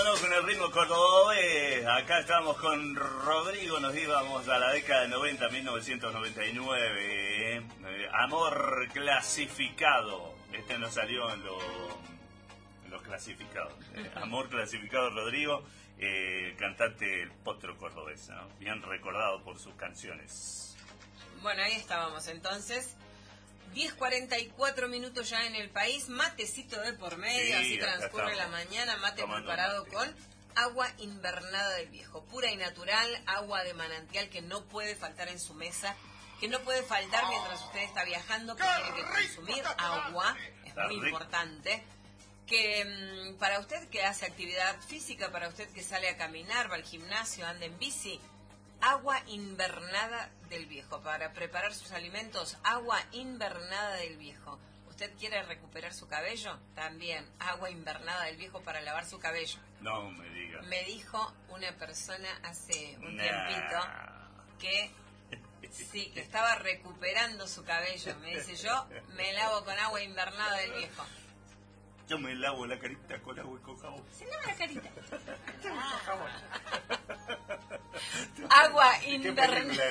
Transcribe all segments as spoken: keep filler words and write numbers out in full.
Vámonos con el ritmo cordobés. Acá estamos con Rodrigo, nos íbamos a la década de noventa, mil novecientos noventa y nueve. ¿eh? Amor clasificado. Este no salió en, lo, en los clasificados. ¿eh? Amor clasificado, Rodrigo, eh, cantante el potro cordobés, ¿no? Bien recordado por sus canciones. Bueno, ahí estábamos entonces. diez cuarenta y cuatro minutos ya en el país, matecito de por medio, Sí, así transcurre la mañana, mate preparado mate. Con agua invernada del Viejo, pura y natural, agua de manantial que no puede faltar en su mesa, que no puede faltar mientras usted está viajando, que tiene que consumir agua, es muy importante, que mmm, para usted que hace actividad física, para usted que sale a caminar, va al gimnasio, anda en bici, agua invernada del Viejo. Para preparar sus alimentos, agua invernada del Viejo. ¿Usted quiere recuperar su cabello? También, agua invernada del Viejo para lavar su cabello. No me diga. Me dijo una persona hace un nah. tiempito que sí, que estaba recuperando su cabello. Me dice, yo me lavo con agua invernada del Viejo. Yo me lavo la carita con agua y con jabón. Se lava la carita. Agua invernada.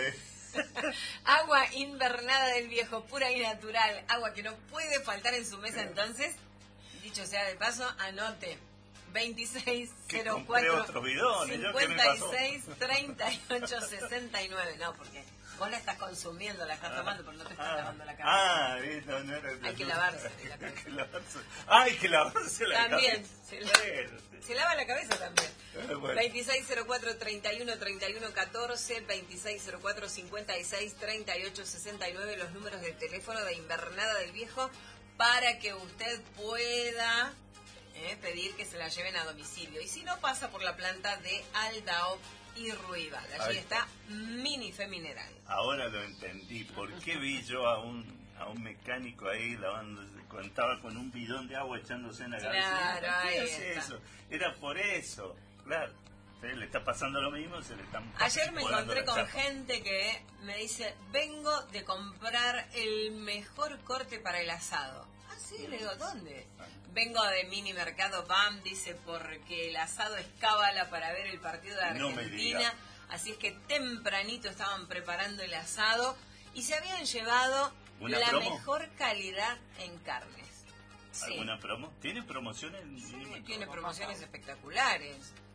Agua invernada del Viejo, pura y natural. Agua que no puede faltar en su mesa. Entonces, dicho sea de paso, anote veintiséis cero cuatro cincuenta y seis treinta y ocho sesenta y nueve. No, porque vos la estás consumiendo, la estás tomando, pero no te estás ah, lavando la cabeza. Ah, no, no era, hay que lavarse la cabeza. Hay que lavarse. Ah, hay que lavarse la también, cabeza. Se, la, se lava la cabeza también. Bueno. veintiséis cero cuatro treinta y uno treinta y uno catorce, veintiséis cero cuatro cincuenta y seis treinta y ocho sesenta y nueve, los números de teléfono de Invernada del Viejo, para que usted pueda eh, pedir que se la lleven a domicilio. Y si no, pasa por la planta de Aldao y Ruibal. Allí Ay. está Mini Femineral. Ahora lo entendí. ¿Por qué vi yo a un a un mecánico ahí lavándose, contaba con un bidón de agua echándose en la cabeza? Claro, ahí hace está. Eso? Era por eso, claro. Se le está pasando lo mismo, se le están Ayer me encontré con chapa. gente que me dice, vengo de comprar el mejor corte para el asado. Ah, sí, le digo, ¿dónde? Ah. Vengo de Mini Mercado B A M, dice, porque el asado es cábala para ver el partido de Argentina. No, así es que tempranito estaban preparando el asado y se habían llevado la promo? mejor calidad en carnes. Sí. ¿Alguna promo? ¿Tiene promociones? Sí, tiene promociones espectaculares.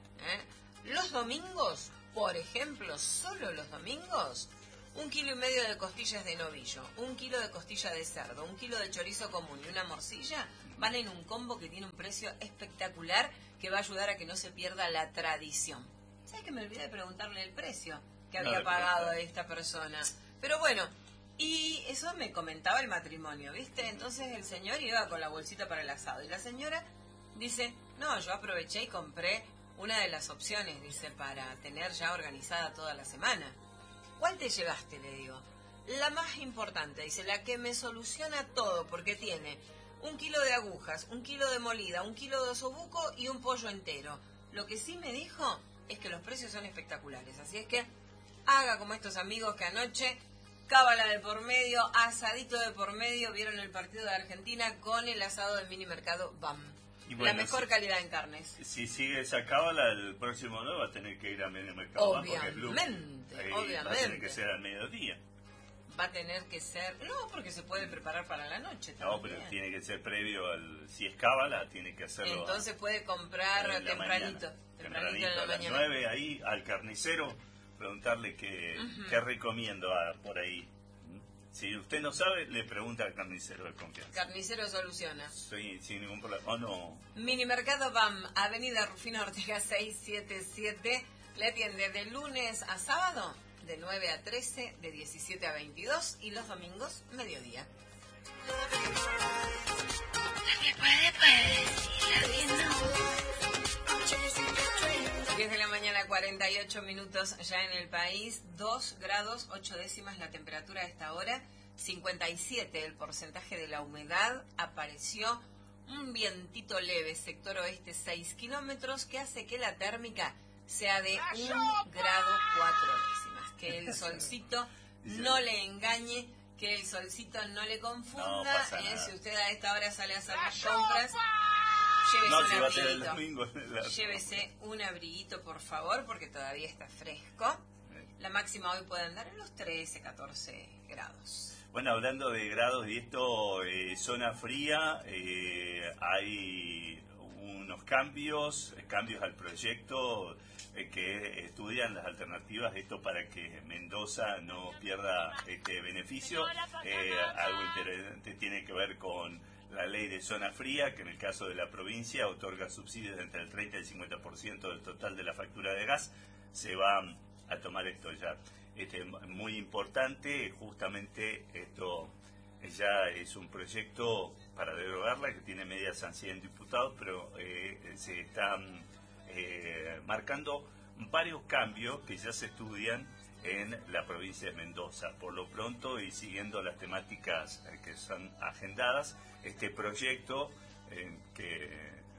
¿eh? Los domingos, por ejemplo, solo los domingos, un kilo y medio de costillas de novillo, un kilo de costilla de cerdo, un kilo de chorizo común y una morcilla van en un combo que tiene un precio espectacular que va a ayudar a que no se pierda la tradición. ¿Sabes que me olvidé de preguntarle el precio que había no, pagado a esta persona? Pero bueno, y eso me comentaba el matrimonio, ¿viste? Entonces el señor iba con la bolsita para el asado y la señora dice, no, yo aproveché y compré una de las opciones, dice, para tener ya organizada toda la semana. ¿Cuál te llevaste? Le digo. La más importante, dice, la que me soluciona todo, porque tiene un kilo de agujas, un kilo de molida, un kilo de osobuco y un pollo entero. Lo que sí me dijo es que los precios son espectaculares, así es que haga como estos amigos que anoche, cábala de por medio, asadito de por medio, vieron el partido de Argentina con el asado del Mini Mercado B A M. Y bueno, la mejor si, calidad en carnes. Si sigue esa cábala, el próximo no va a tener que ir a Mini Mercado. Obviamente, ahí obviamente. Va a tener que ser al mediodía. Va a tener que ser... No, porque se puede preparar para la noche también. No, pero tiene que ser previo al... Si es cábala, tiene que hacerlo... Entonces puede comprar tempranito. Tempranito, tempranito en la a las mañana. nueve, ahí, al carnicero, preguntarle qué, uh-huh. qué recomiendo a, por ahí. Si usted no sabe, le pregunta al carnicero de confianza. Carnicero soluciona. Sí, sin ningún problema. ¿O no? Mini Mercado B A M, Avenida Rufino Ortega seiscientos setenta y siete. Le atiende de lunes a sábado, de nueve a trece, de diecisiete a veintidós y los domingos, mediodía. La que puede, puede. La que no. diez de la mañana, cuarenta y ocho minutos ya en el país, dos grados ocho décimas la temperatura a esta hora, cincuenta y siete el porcentaje de la humedad, apareció un vientito leve, sector oeste seis kilómetros, que hace que la térmica sea de un grado cuatro décimas, que el solcito no le engañe, que el solcito no le confunda, no eh, si usted a esta hora sale a hacer las compras, llévese No, un si va a ser el abriguito. domingo. La... Llévese un abriguito, por favor, porque todavía está fresco. La máxima hoy puede andar en los trece, catorce grados. Bueno, hablando de grados y esto, eh, zona fría, eh, hay unos cambios, cambios al proyecto eh, que estudian las alternativas, esto para que Mendoza no pierda este beneficio. Eh, algo interesante tiene que ver con la ley de zona fría, que en el caso de la provincia otorga subsidios entre el treinta y el cincuenta por ciento del total de la factura de gas. Se va a tomar esto ya. Este, muy importante, justamente esto ya es un proyecto para derogarla que tiene media sanción en diputados, pero eh, se están eh, marcando varios cambios que ya se estudian en la provincia de Mendoza. Por lo pronto, y siguiendo las temáticas eh, que son agendadas, este proyecto eh, que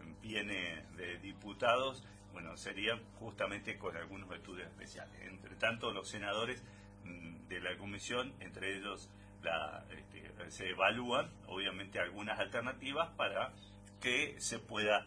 viene de diputados, bueno, sería justamente con algunos estudios especiales. Entre tanto, los senadores mmm, de la comisión, entre ellos la, este, se evalúan, obviamente, algunas alternativas para que se pueda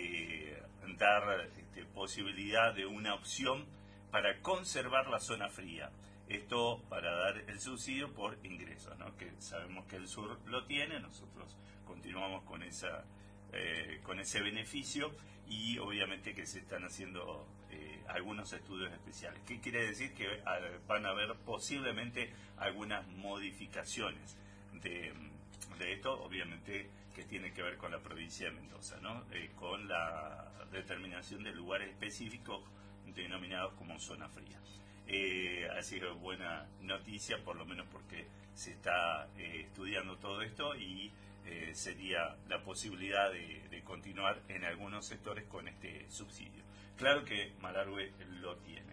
eh, dar este, posibilidad de una opción para conservar la zona fría. Esto para dar el subsidio por ingresos, ¿no? Que sabemos que el sur lo tiene, nosotros continuamos con esa eh, con ese beneficio. Y obviamente que se están haciendo eh, algunos estudios especiales. ¿Qué quiere decir? Que eh, van a haber posiblemente algunas modificaciones de, de esto, obviamente que tiene que ver con la provincia de Mendoza, ¿no? Eh, con la determinación de lugares específicos denominados como zona fría. Eh, así que buena noticia, por lo menos porque se está eh, estudiando todo esto y Eh, sería la posibilidad de, de continuar en algunos sectores con este subsidio. Claro que Malargüe lo tiene.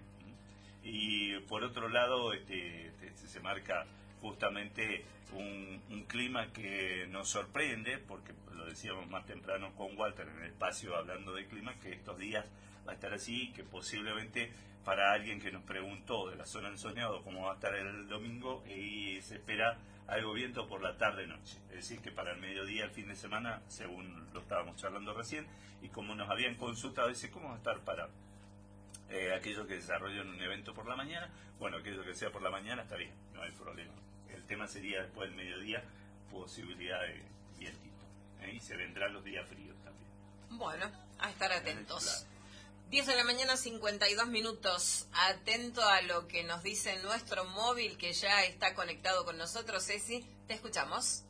Y por otro lado, este, este, se marca justamente un, un clima que nos sorprende, porque lo decíamos más temprano con Walter en el espacio hablando de clima, que estos días va a estar así, que posiblemente para alguien que nos preguntó de la zona del soñado cómo va a estar el domingo, y se espera algo viento por la tarde-noche. Es decir, que para el mediodía, el fin de semana, según lo estábamos charlando recién, y como nos habían consultado, dice, ¿cómo va a estar para eh, aquellos que desarrollan un evento por la mañana? Bueno, aquello que sea por la mañana está bien, no hay problema. El tema sería después del mediodía, posibilidad de vientito. ¿eh? Y se vendrán los días fríos también. Bueno, a estar atentos. diez de la mañana, cincuenta y dos minutos. Atento a lo que nos dice nuestro móvil, que ya está conectado con nosotros. Ceci, te escuchamos.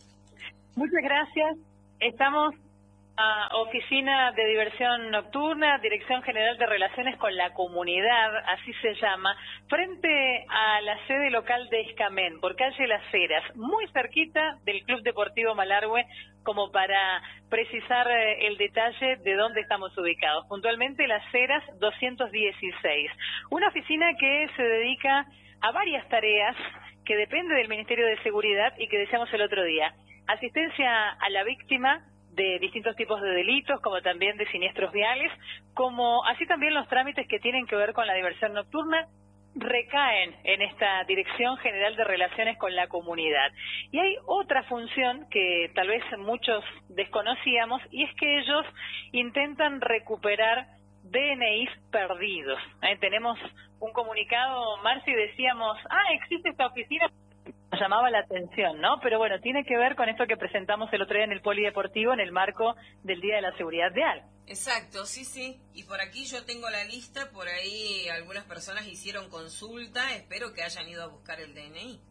Muchas gracias. Estamos a Oficina de Diversión Nocturna, Dirección General de Relaciones con la Comunidad, así se llama, frente a la sede local de Escamén, por calle Las Heras, muy cerquita del Club Deportivo Malargüe, como para precisar eh, el detalle de dónde estamos ubicados. Puntualmente Las Heras doscientos dieciséis, una oficina que se dedica a varias tareas que depende del Ministerio de Seguridad y que decíamos el otro día. Asistencia a la víctima de distintos tipos de delitos, como también de siniestros viales, como así también los trámites que tienen que ver con la diversión nocturna, recaen en esta Dirección General de Relaciones con la Comunidad. Y hay otra función que tal vez muchos desconocíamos, y es que ellos intentan recuperar D N Is perdidos. ¿Eh? Tenemos un comunicado, Marci, decíamos, ah, existe esta oficina, nos llamaba la atención, ¿no? Pero bueno, tiene que ver con esto que presentamos el otro día en el Polideportivo en el marco del Día de la Seguridad Vial. Exacto, sí, sí. Y por aquí yo tengo la lista, por ahí algunas personas hicieron consulta, espero que hayan ido a buscar el D N I.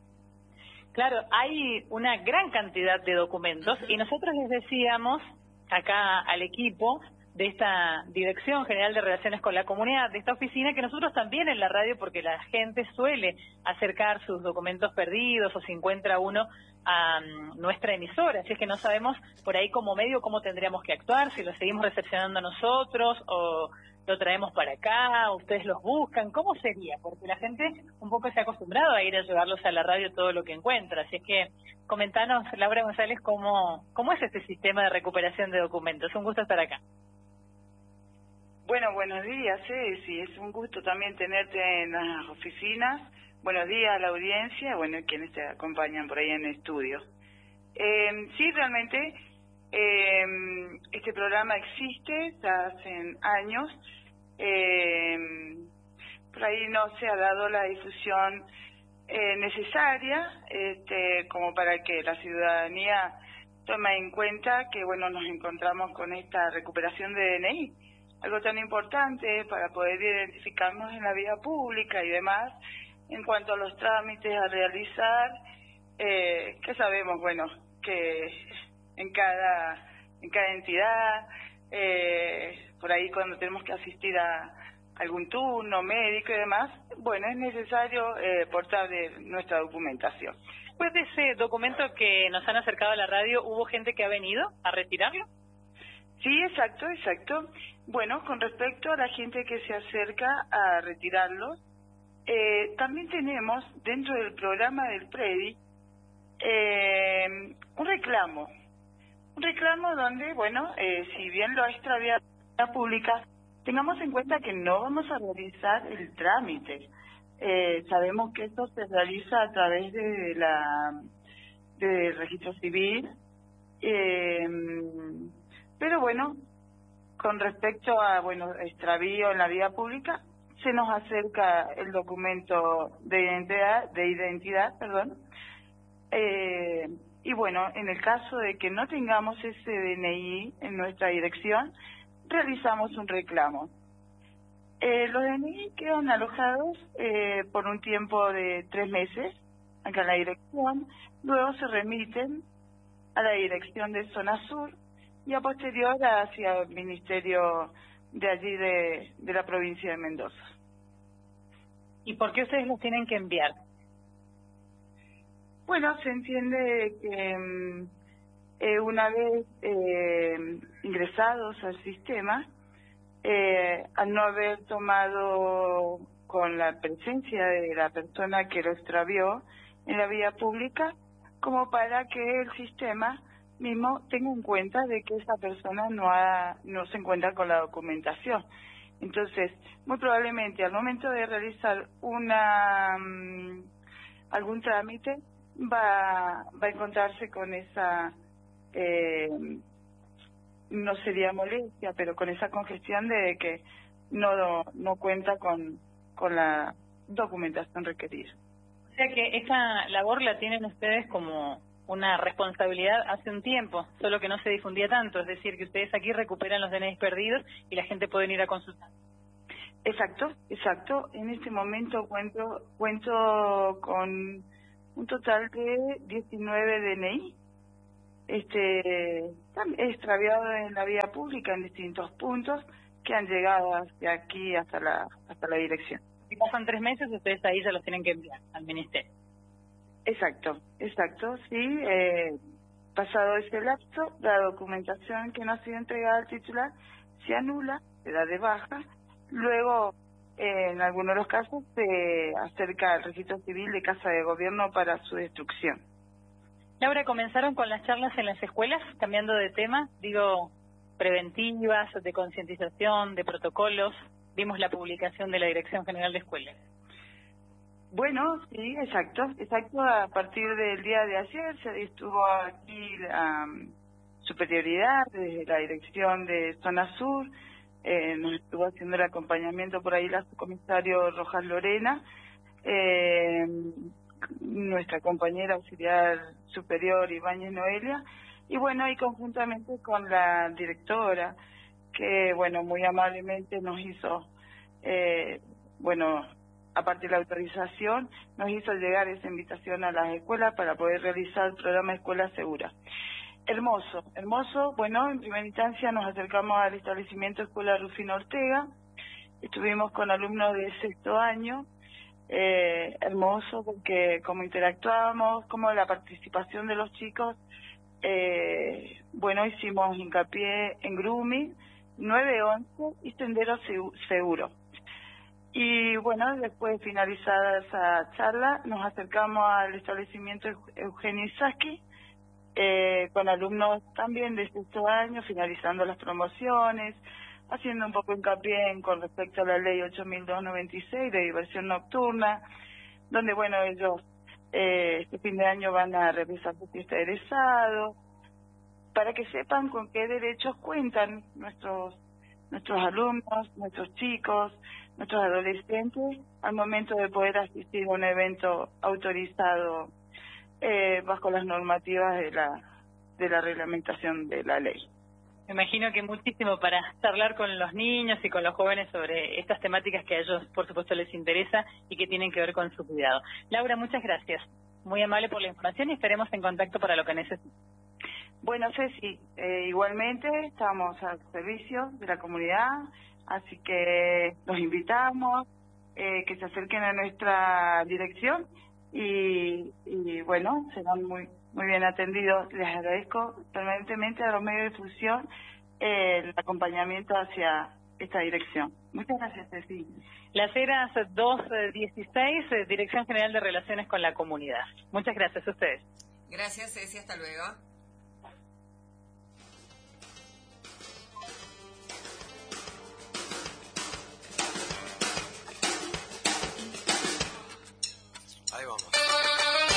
Claro, hay una gran cantidad de documentos, uh-huh. Y nosotros les decíamos acá al equipo de esta Dirección General de Relaciones con la Comunidad, de esta oficina, que nosotros también en la radio, porque la gente suele acercar sus documentos perdidos o si encuentra uno a um, nuestra emisora, así es que no sabemos por ahí como medio cómo tendríamos que actuar, si lo seguimos recepcionando nosotros o lo traemos para acá, ustedes los buscan, ¿cómo sería? Porque la gente un poco se ha acostumbrado a ir a llevarlos a la radio todo lo que encuentra, así es que comentanos, Laura González, cómo, cómo es este sistema de recuperación de documentos. Un gusto estar acá. Bueno, buenos días, Ceci. Es un gusto también tenerte en las oficinas. Buenos días a la audiencia, bueno, y quienes te acompañan por ahí en el estudio. Eh, sí, realmente eh, este programa existe ya hace años. Eh, por ahí no se ha dado la difusión eh, necesaria este, como para que la ciudadanía tome en cuenta que bueno nos encontramos con esta recuperación de D N I, algo tan importante para poder identificarnos en la vía pública y demás. En cuanto a los trámites a realizar, eh, que sabemos bueno que en cada en cada entidad eh, por ahí cuando tenemos que asistir a algún turno médico y demás, bueno, es necesario eh, portar de nuestra documentación. Después de ese documento que nos han acercado a la radio, ¿hubo gente que ha venido a retirarlo? Sí, exacto, exacto. Bueno, con respecto a la gente que se acerca a retirarlo, eh, también tenemos dentro del programa del PREDI eh, un reclamo. Un reclamo donde, bueno, eh, si bien lo ha extraviado la pública, tengamos en cuenta que no vamos a realizar el trámite. Eh, sabemos que esto se realiza a través de la del registro civil, eh, pero bueno, con respecto a bueno extravío en la vía pública, se nos acerca el documento de identidad, de identidad, perdón. Eh, y bueno, en el caso de que no tengamos ese D N I en nuestra dirección, realizamos un reclamo. Eh, los D N I quedan alojados eh, por un tiempo de tres meses acá en la dirección, luego se remiten a la dirección de Zona Sur y a posterior hacia el ministerio de allí de, de la provincia de Mendoza. ¿Y por qué ustedes los tienen que enviar? Bueno, se entiende que eh, una vez eh, ingresados al sistema, eh, al no haber tomado con la presencia de la persona que lo extravió en la vía pública, como para que el sistema mismo tenga en cuenta de que esa persona no ha, no se encuentra con la documentación. Entonces, muy probablemente al momento de realizar una um, algún trámite, va, va a encontrarse con esa, eh, no sería molestia, pero con esa congestión de que no, no cuenta con, con la documentación requerida. O sea que esta labor la tienen ustedes como una responsabilidad hace un tiempo, solo que no se difundía tanto, es decir, que ustedes aquí recuperan los D N I perdidos y la gente puede ir a consultar. Exacto, exacto. En este momento cuento, cuento con un total de diecinueve D N I este, extraviados en la vía pública en distintos puntos que han llegado hacia aquí, hasta la, hasta la dirección. Si pasan tres meses, ustedes ahí ya los tienen que enviar al ministerio. Exacto, exacto, sí. Eh, pasado ese lapso, la documentación que no ha sido entregada al titular se anula, se da de baja. Luego, eh, en algunos de los casos, se acerca al registro civil de Casa de Gobierno para su destrucción. Laura, comenzaron con las charlas en las escuelas, cambiando de tema, digo, preventivas, de concientización, de protocolos. Vimos la publicación de la Dirección General de Escuelas. Bueno, sí, exacto, exacto. A partir del día de ayer se estuvo aquí la um, superioridad desde la dirección de Zona Sur, eh, nos estuvo haciendo el acompañamiento por ahí la subcomisario Rojas Lorena, eh, nuestra compañera auxiliar superior Ibáñez Noelia, y bueno, y conjuntamente con la directora, que bueno, muy amablemente nos hizo, eh, bueno, a partir de la autorización, nos hizo llegar esa invitación a las escuelas para poder realizar el programa Escuela Segura. Hermoso, hermoso. Bueno, en primera instancia nos acercamos al establecimiento Escuela Rufino Ortega, estuvimos con alumnos de sexto año, eh, hermoso porque como interactuábamos, como la participación de los chicos, eh, bueno, hicimos hincapié en grooming, nueve once y sendero seguro. Y bueno, después de finalizada esa charla, nos acercamos al establecimiento Eugenio Isaski, eh, con alumnos también de sexto año, finalizando las promociones, haciendo un poco hincapié en, con respecto a la ley ocho mil doscientos noventa y seis de diversión nocturna, donde bueno, ellos eh, este fin de año van a realizar su fiesta de egresado. para que sepan con qué derechos cuentan nuestros nuestros alumnos, nuestros chicos, nuestros adolescentes al momento de poder asistir a un evento autorizado eh, bajo las normativas de la de la reglamentación de la ley. Me imagino que muchísimo para charlar con los niños y con los jóvenes sobre estas temáticas que a ellos, por supuesto, les interesa y que tienen que ver con su cuidado. Laura, muchas gracias. Muy amable por la información y estaremos en contacto para lo que necesiten. Bueno, Ceci, eh, igualmente estamos al servicio de la comunidad, así que los invitamos eh, que se acerquen a nuestra dirección y, y bueno, serán muy muy bien atendidos. Les agradezco permanentemente a los medios de difusión eh, el acompañamiento hacia esta dirección. Muchas gracias, Ceci. Las Heras doscientos dieciséis, Dirección General de Relaciones con la Comunidad. Muchas gracias a ustedes. Gracias, Ceci. Hasta luego.